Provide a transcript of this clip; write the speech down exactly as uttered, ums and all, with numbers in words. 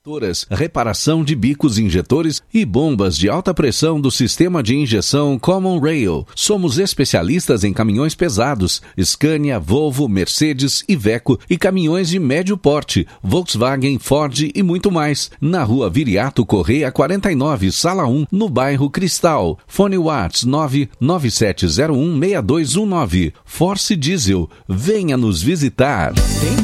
reparação de bicos injetores e bombas de alta pressão do sistema de injeção Common Rail. Somos especialistas em caminhões pesados, Scania, Volvo, Mercedes, Iveco e caminhões de médio porte, Volkswagen, Ford e muito mais. Na rua Viriato Correia quarenta e nove, sala um, no bairro Cristal. Fone WhatsApp nove nove sete zero um seis dois um nove. Force Diesel. Venha nos visitar.